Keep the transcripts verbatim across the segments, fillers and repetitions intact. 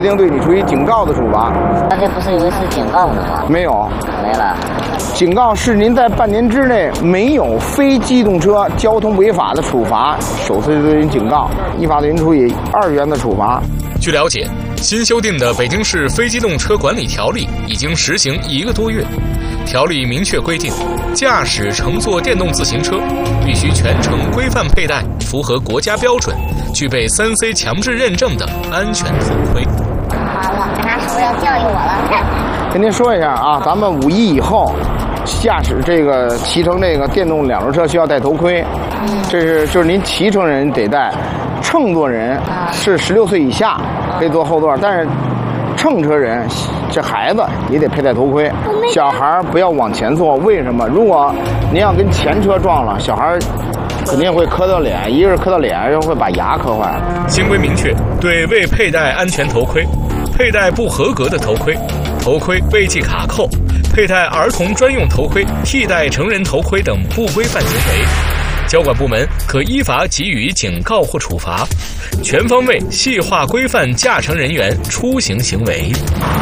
一定对你处以警告的处罚。 那这不是以为是警告的吗？ 没有， 没了。 警告是您在半年之内没有非机动车交通违法的处罚，首次对您警告，依法对您处以二元的处罚。 据了解，新修订的《北京市非机动车管理条例》已经实行一个多月。条例明确规定，驾驶乘坐电动自行车必须全程规范佩戴符合国家标准、具备三 C 强制认证的安全头盔。 好了，跟他说要教育我了。 跟您说一下啊，咱们五一以后，驾驶这个骑乘这个电动两轮车需要戴头盔，这是就是您骑乘人得戴，乘坐人是十六岁以下可以坐后座，但是乘车人这孩子也得佩戴头盔，小孩不要往前坐。为什么？如果您要跟前车撞了，小孩肯定会磕到脸，一个是磕到脸，又会把牙磕坏了。 新规明确，对未佩戴安全头盔、佩戴不合格的头盔、头盔未系卡扣、佩戴儿童专用头盔替代成人头盔等不规范行为，交管部门可依法给予警告或处罚，全方位细化规范驾乘人员出行行为。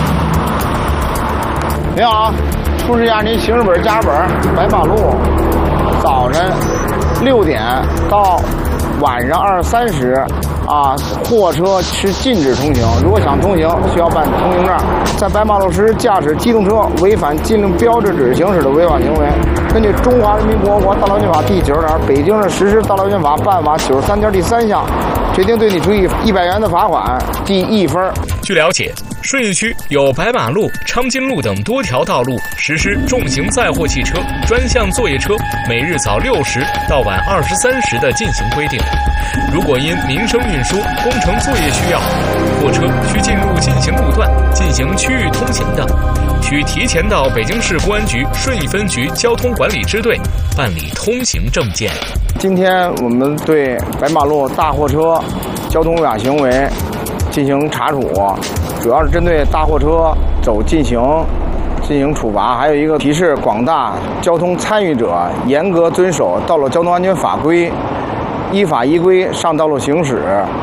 您好，出示一下您行驶本、驾驶本。白马路早晨六点到晚上二十三时，啊，货车是禁止通行。如果想通行，需要办通行证。在白马路时驾驶机动车违反禁令标志指示行驶的违法行为，根据《中华人民共和国道路安全法》第九条，北京市实施道路安全法办法九十三条第三项，决定对你处以一百元的罚款，记一分。 据了解，顺义区有白马路、昌金路等多条道路实施重型载货汽车、专项作业车每日早六时到晚二十三时的进行规定。如果因民生运输、工程作业需要，货车需进入进行路段进行区域通行的，需提前到北京市公安局顺义分局交通管理支队办理通行证件。 今天我们对白马路大货车交通违法行为进行查处，主要是针对大货车走禁行进行处罚，还有一个提示广大交通参与者严格遵守道路交通安全法规，依法依规上道路行驶。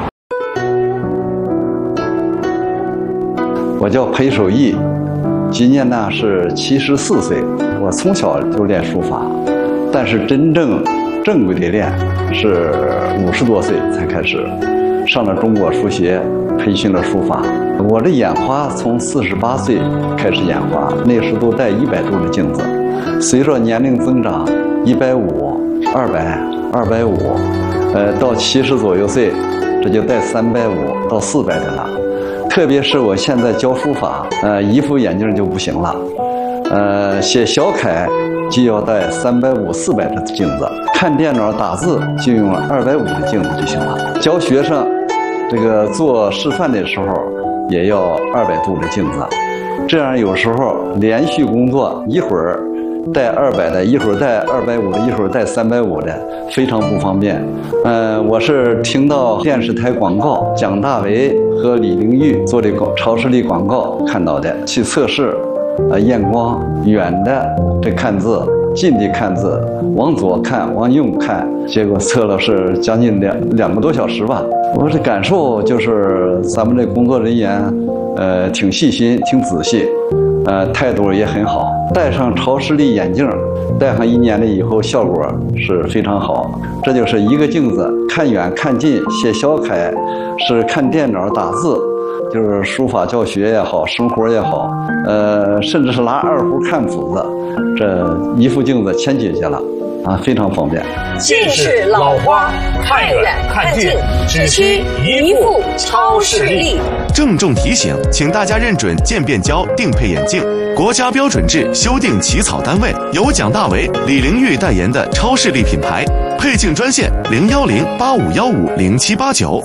我叫裴守义，今年呢是七十四岁。我从小就练书法，但是真正正规的练是五十多岁才开始，上了中国书协，培训了书法。我的眼花从四十八岁开始眼花，那时都戴一百度的镜子，随着年龄增长，一百五、二百、二百五，呃，到七十左右岁，这就戴三百五到四百的了。特别是我现在教书法，呃，一副眼镜就不行了，呃，写小楷就要戴三百五、四百的镜子，看电脑打字就用二百五的镜子就行了。教学生这个做示范的时候也要二百度的镜子，这样有时候连续工作，一会儿带二百的，一会儿带二百五的，一会儿带三百五的，非常不方便。嗯、呃，我是听到电视台广告，蒋大为和李玲玉做的超视力广告看到的，去测试，呃，验光，远的这看字，近的看字，往左看，往右看，结果测了是将近两两个多小时吧。我的感受就是咱们这工作人员，呃，挺细心，挺仔细。呃，态度也很好。戴上超视力眼镜，戴上一年了以后，效果是非常好。这就是一个镜子，看远看近，写小楷，是看电脑打字，就是书法教学也好，生活也好，呃，甚至是拿二胡看谱子，这一副镜子全解决了。啊，非常方便。 近视老花，看远看近，只需一副超视力。 郑重提醒，请大家认准渐变焦定配眼镜，国家标准制修订起草单位，由蒋大为、李玲玉代言的超视力品牌。配镜专线零幺零八五幺五零七八九。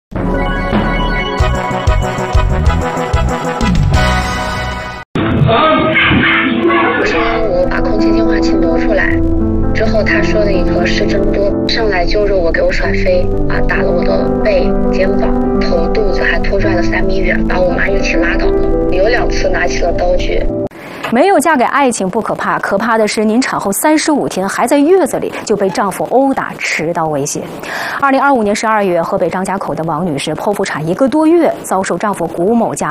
中午把空气净化器挪出来。之后他说的一个是真多，上来揪着我给我甩飞啊，打了我的背、肩膀、头、肚子，还拖拽了三米远，把我妈一起拉倒了。有两次拿起了刀具。 没有嫁给爱情不可怕，可怕的是您产后三十五天还在月子里就被丈夫殴打、持刀威胁。二零二五年十二月，河北张家口的王女士剖腹产一个多月，遭受丈夫古某家